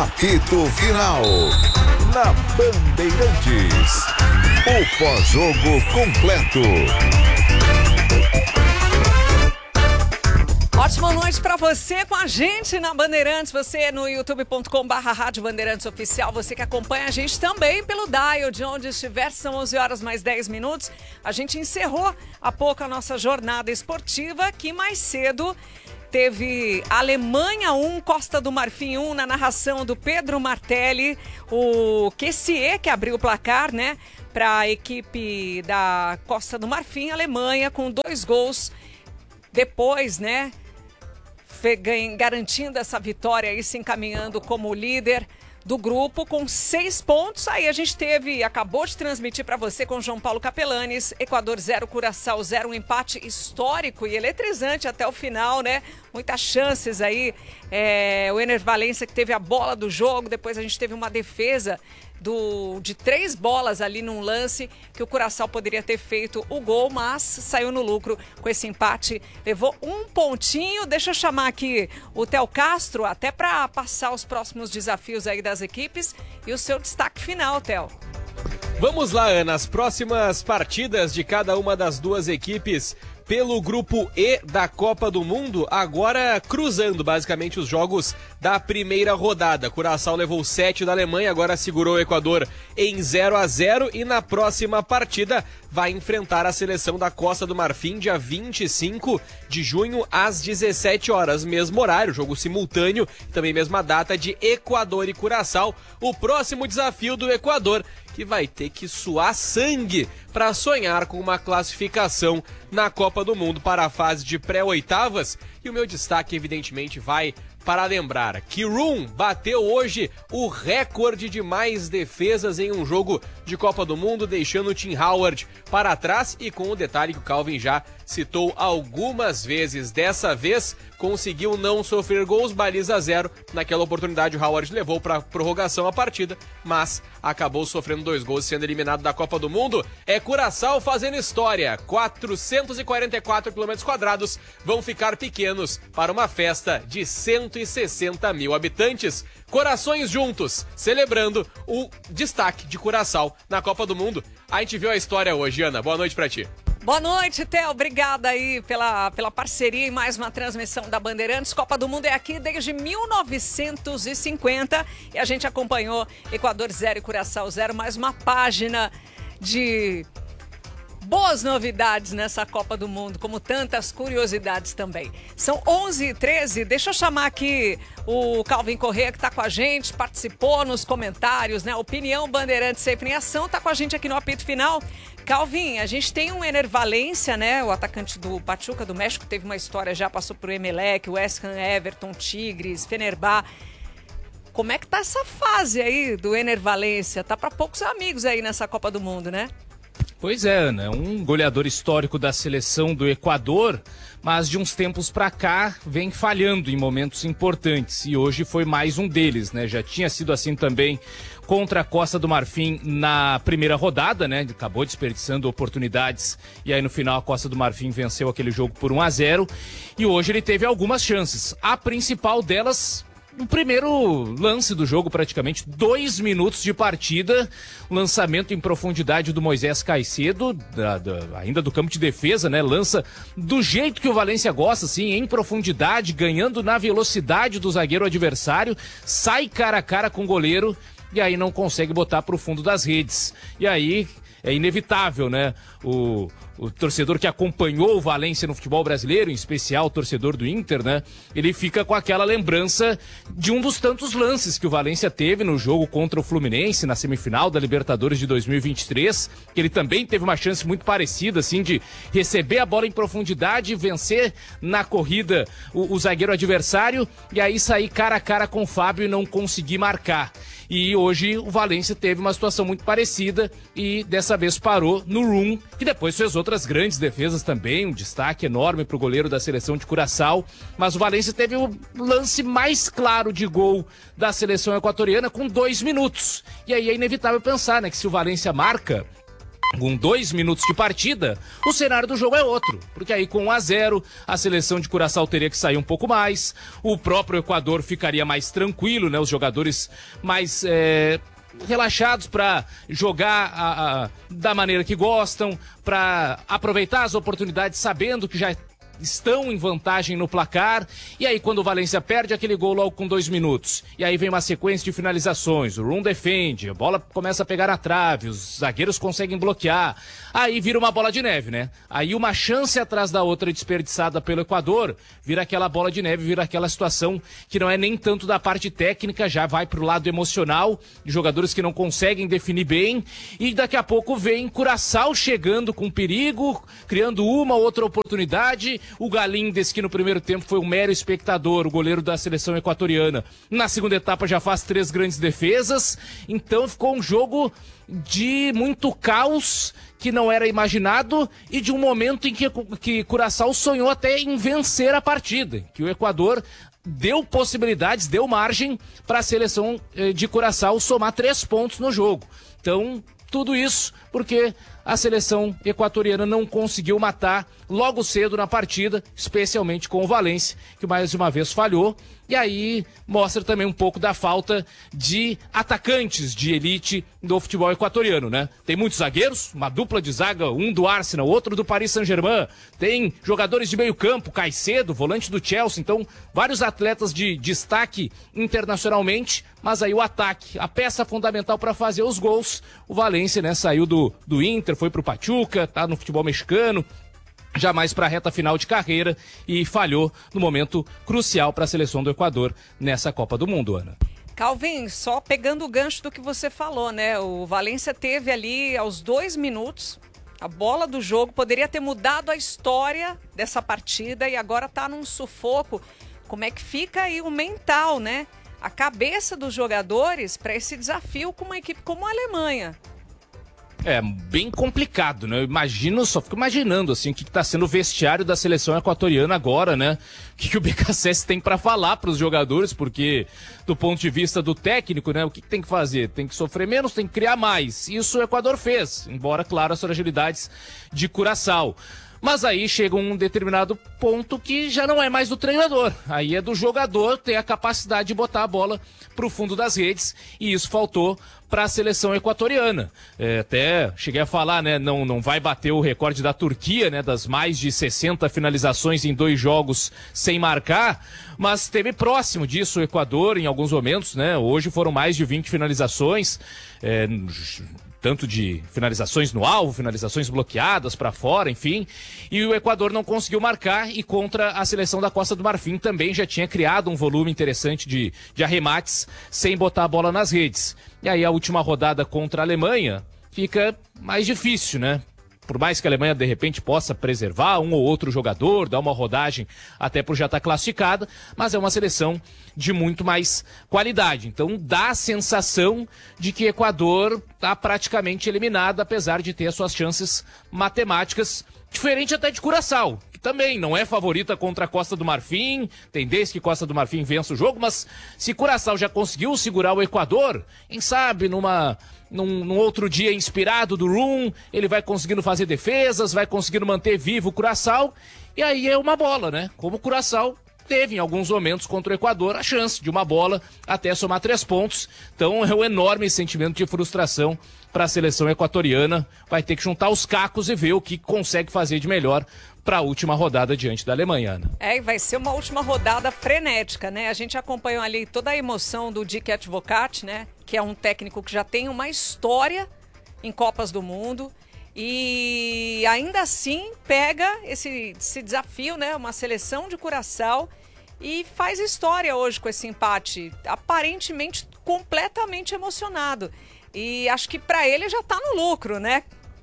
Apito Final. Na Bandeirantes. O pós-jogo completo. Ótima noite para você com a gente na Bandeirantes, você no youtube.com/Rádio Bandeirantes Oficial, você que acompanha a gente também pelo dial, de onde estiver, são 11 horas mais 10 minutos. A gente encerrou há pouco a nossa jornada esportiva, que mais cedo teve Alemanha 1, Costa do Marfim 1, na narração do Pedro Martelli, o Kessié que abriu o placar, né, para a equipe da Costa do Marfim, Alemanha, com 2 gols depois, né, garantindo essa vitória e se encaminhando como líder do grupo com 6 pontos. Aí a gente acabou de transmitir para você com João Paulo Capelanes, Equador 0, Curaçao 0, um empate histórico e eletrizante até o final, né? Muitas chances aí, o Ener Valencia que teve a bola do jogo, depois a gente teve uma defesa de 3 bolas ali num lance que o Curaçao poderia ter feito o gol, mas saiu no lucro com esse empate, levou 1 pontinho. Deixa eu chamar aqui o Theo Castro, até para passar os próximos desafios aí das equipes e o seu destaque final, Theo. Vamos lá, Ana, as próximas partidas de cada uma das duas equipes pelo grupo E da Copa do Mundo, agora cruzando basicamente os jogos da primeira rodada. Curaçao levou 7 da Alemanha, agora segurou o Equador em 0-0 e na próxima partida vai enfrentar a seleção da Costa do Marfim dia 25 de junho às 17 horas, mesmo horário, jogo simultâneo, também mesma data de Equador e Curaçao. O próximo desafio do Equador, que vai ter que suar sangue para sonhar com uma classificação na Copa do Mundo para a fase de pré-oitavas. E o meu destaque, evidentemente, vai para lembrar que Room bateu hoje o recorde de mais defesas em um jogo de Copa do Mundo, deixando o Tim Howard para trás, e com o detalhe que o Calvin já citou algumas vezes. Dessa vez conseguiu não sofrer gols, baliza 0. Naquela oportunidade o Howard levou para prorrogação a partida, mas acabou sofrendo 2 gols, sendo eliminado da Copa do Mundo. É Curaçao fazendo história. 444 km² vão ficar pequenos para uma festa de 160 mil habitantes. Corações juntos, celebrando o destaque de Curaçao na Copa do Mundo. A gente viu a história hoje, Ana. Boa noite pra ti. Boa noite, Theo. Obrigada aí pela parceria em mais uma transmissão da Bandeirantes. Copa do Mundo é aqui desde 1950 e a gente acompanhou Equador 0 e Curaçao 0, mais uma página de boas novidades nessa Copa do Mundo, como tantas curiosidades também. São 11h13, deixa eu chamar aqui o Calvin Corrêa, que está com a gente, participou nos comentários, né? Opinião Bandeirantes sempre em ação, está com a gente aqui no apito final. Calvin, a gente tem um Ener Valencia, né? O atacante do Pachuca do México, teve uma história já, passou por Emelec, West Ham, Everton, Tigres, Fenerbahçe. Como é que tá essa fase aí do Ener Valencia? Tá para poucos amigos aí nessa Copa do Mundo, né? Pois é, Ana, um goleador histórico da seleção do Equador, mas de uns tempos pra cá vem falhando em momentos importantes, e hoje foi mais um deles, né? Já tinha sido assim também contra a Costa do Marfim na primeira rodada, né? Acabou desperdiçando oportunidades e aí no final a Costa do Marfim venceu aquele jogo por 1-0, e hoje ele teve algumas chances. A principal delas, no primeiro lance do jogo, praticamente 2 minutos de partida, lançamento em profundidade do Moisés Caicedo, ainda do campo de defesa, né? Lança do jeito que o Valencia gosta, assim, em profundidade, ganhando na velocidade do zagueiro adversário, sai cara a cara com o goleiro e aí não consegue botar para o fundo das redes. E aí é inevitável, né? O torcedor que acompanhou o Valencia no futebol brasileiro, em especial o torcedor do Inter, né? Ele fica com aquela lembrança de um dos tantos lances que o Valencia teve no jogo contra o Fluminense, na semifinal da Libertadores de 2023, que ele também teve uma chance muito parecida, assim, de receber a bola em profundidade e vencer na corrida o zagueiro adversário, e aí sair cara a cara com o Fábio e não conseguir marcar. E hoje o Valencia teve uma situação muito parecida e dessa vez parou no Room, que depois fez outras grandes defesas também, um destaque enorme para o goleiro da seleção de Curaçao, mas o Valencia teve o lance mais claro de gol da seleção equatoriana com 2 minutos. E aí é inevitável pensar, né, que se o Valencia marca, Com 2 minutos de partida, o cenário do jogo é outro, porque aí com 1-0, a seleção de Curaçao teria que sair um pouco mais, o próprio Equador ficaria mais tranquilo, né? Os jogadores mais relaxados para jogar da maneira que gostam, para aproveitar as oportunidades sabendo que já estão em vantagem no placar, e aí quando o Valência perde aquele gol logo com 2 minutos, e aí vem uma sequência de finalizações, o Rum defende, a bola começa a pegar na trave, os zagueiros conseguem bloquear, aí vira uma bola de neve, né? Aí uma chance atrás da outra desperdiçada pelo Equador, vira aquela bola de neve, vira aquela situação que não é nem tanto da parte técnica, já vai pro lado emocional, de jogadores que não conseguem definir bem, e daqui a pouco vem Curaçao chegando com perigo, criando uma outra oportunidade. O Galíndez, que no primeiro tempo foi um mero espectador, o goleiro da seleção equatoriana, na segunda etapa já faz 3 grandes defesas, então ficou um jogo de muito caos que não era imaginado e de um momento em que Curaçao sonhou até em vencer a partida, que o Equador deu possibilidades, deu margem para a seleção de Curaçao somar 3 pontos no jogo. Então, tudo isso porque a seleção equatoriana não conseguiu matar logo cedo na partida, especialmente com o Valência, que mais uma vez falhou. E aí mostra também um pouco da falta de atacantes de elite do futebol equatoriano, né? Tem muitos zagueiros, uma dupla de zaga, um do Arsenal, outro do Paris Saint-Germain. Tem jogadores de meio campo, Caicedo, volante do Chelsea. Então, vários atletas de destaque internacionalmente, mas aí o ataque, a peça fundamental para fazer os gols, o Valência, né? Saiu do Inter, foi pro Pachuca, tá no futebol mexicano, jamais para a reta final de carreira e falhou no momento crucial para a seleção do Equador nessa Copa do Mundo, Ana. Calvin, só pegando o gancho do que você falou, né? O Valência teve ali aos 2 minutos a bola do jogo, poderia ter mudado a história dessa partida e agora tá num sufoco. Como é que fica aí o mental, né? A cabeça dos jogadores para esse desafio com uma equipe como a Alemanha. É bem complicado, né? Só fico imaginando assim, o que está sendo o vestiário da seleção equatoriana agora, né? O que o BKSS tem para falar para os jogadores, porque do ponto de vista do técnico, né? O que tem que fazer? Tem que sofrer menos, tem que criar mais. Isso o Equador fez, embora, claro, as fragilidades de Curaçao. Mas aí chega um determinado ponto que já não é mais do treinador. Aí é do jogador ter a capacidade de botar a bola pro fundo das redes. E isso faltou para a seleção equatoriana. Até cheguei a falar, né? Não vai bater o recorde da Turquia, né? Das mais de 60 finalizações em 2 jogos sem marcar. Mas esteve próximo disso o Equador em alguns momentos, né? Hoje foram mais de 20 finalizações. Tanto de finalizações no alvo, finalizações bloqueadas para fora, enfim. E o Equador não conseguiu marcar e contra a seleção da Costa do Marfim também já tinha criado um volume interessante de arremates sem botar a bola nas redes. E aí a última rodada contra a Alemanha fica mais difícil, né? Por mais que a Alemanha, de repente, possa preservar um ou outro jogador, dar uma rodagem até por já estar classificada, mas é uma seleção de muito mais qualidade. Então dá a sensação de que o Equador está praticamente eliminado, apesar de ter as suas chances matemáticas, diferente até de Curaçao, que também não é favorita contra a Costa do Marfim, tem desde que Costa do Marfim vença o jogo, mas se Curaçao já conseguiu segurar o Equador, quem sabe num outro dia inspirado do Rum, ele vai conseguindo fazer defesas, vai conseguindo manter vivo o Curaçao, e aí é uma bola, né? Como o Curaçao teve em alguns momentos contra o Equador a chance de uma bola até somar 3 pontos. Então é um enorme sentimento de frustração para a seleção equatoriana. Vai ter que juntar os cacos e ver o que consegue fazer de melhor para a última rodada diante da Alemanha, Ana. E vai ser uma última rodada frenética, né? A gente acompanhou ali toda a emoção do Dick Advocaat, né? Que é um técnico que já tem uma história em Copas do Mundo e ainda assim pega esse desafio, né? Uma seleção de Curaçao e faz história hoje com esse empate, aparentemente completamente emocionado. E acho que para ele já tá no lucro, né?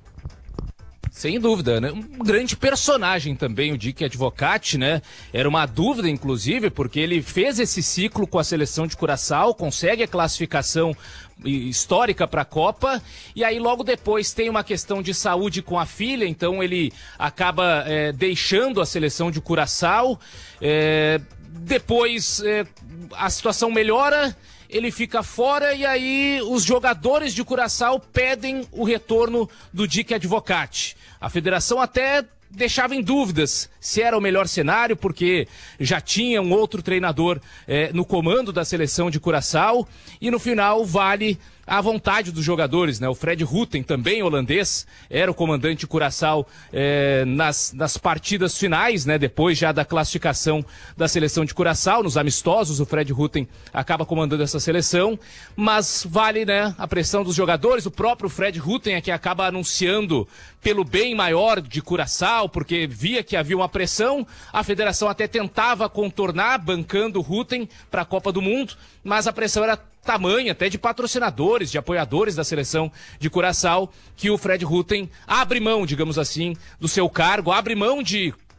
Sem dúvida, né? Um grande personagem também, o Dick Advocaat, né? Era uma dúvida, inclusive, porque ele fez esse ciclo com a seleção de Curaçao, consegue a classificação histórica para a Copa, e aí logo depois tem uma questão de saúde com a filha, então ele acaba deixando a seleção de Curaçao. Depois a situação melhora, ele fica fora e aí os jogadores de Curaçao pedem o retorno do Dick Advocati. A federação até deixava em dúvidas se era o melhor cenário, porque já tinha um outro treinador no comando da seleção de Curaçao, e no final vale a vontade dos jogadores, né? O Fred Rutten, também holandês, era o comandante de Curaçao nas partidas finais, né? Depois já da classificação da seleção de Curaçao, nos amistosos, o Fred Rutten acaba comandando essa seleção, mas vale, né, a pressão dos jogadores. O próprio Fred Rutten é que acaba anunciando pelo bem maior de Curaçao, porque via que havia uma pressão. A federação até tentava contornar, bancando o Rutten para a Copa do Mundo, mas a pressão era tamanho até de patrocinadores, de apoiadores da seleção de Curaçao, que o Fred Rutten abre mão, digamos assim, do seu cargo, abre mão de